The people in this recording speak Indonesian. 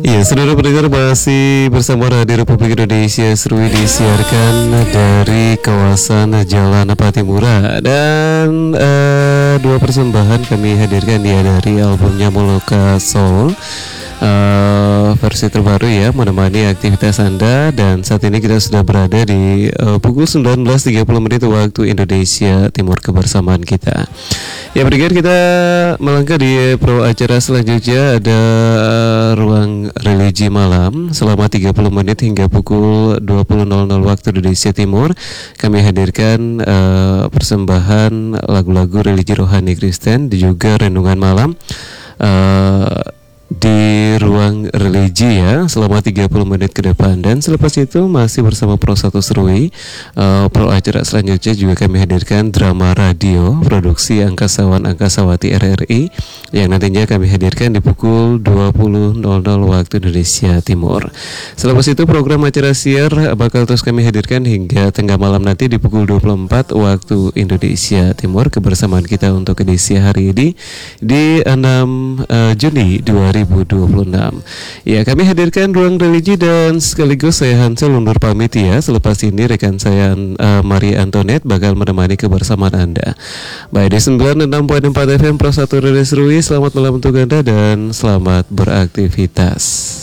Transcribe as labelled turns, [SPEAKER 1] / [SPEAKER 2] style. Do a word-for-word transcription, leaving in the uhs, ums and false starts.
[SPEAKER 1] Iya, saudara pendengar masih bersama Radio Republik Indonesia Serui disiarkan dari kawasan Jalan Patimura dan uh, dua persembahan kami hadirkan ya dari albumnya Moloka Soul. Uh, versi terbaru ya menemani aktivitas Anda, dan saat ini kita sudah berada di uh, pukul sembilan belas tiga puluh menit waktu Indonesia Timur kebersamaan kita. Ya, pendengar, kita melangkah di pro acara selanjutnya, ada uh, ruang religi malam selama tiga puluh menit hingga pukul dua puluh nol nol waktu Indonesia Timur. Kami hadirkan uh, persembahan lagu-lagu religi rohani Kristen dan juga renungan malam uh, di ruang religi ya selama tiga puluh menit ke depan. Dan selepas itu masih bersama Pro satu Serui. uh, Pro acara selanjutnya juga kami hadirkan drama radio produksi Angkasawan Angkasawati R R I yang nantinya kami hadirkan di pukul dua puluh nol nol waktu Indonesia Timur. Selepas itu program acara siar bakal terus kami hadirkan hingga tengah malam nanti di pukul dua puluh empat waktu Indonesia Timur. Kebersamaan kita untuk edisi hari ini di enam uh, Juni dua ribu dua puluh enam. Ya, kami hadirkan ruang religi dan sekaligus saya Hansel undur pamit ya. Selepas ini rekan saya uh, Maria Antoinette bakal menemani kebersamaan Anda. Baik di sembilan puluh enam koma empat F M Pro satu Radio Serui. Selamat malam untuk Anda dan selamat beraktivitas.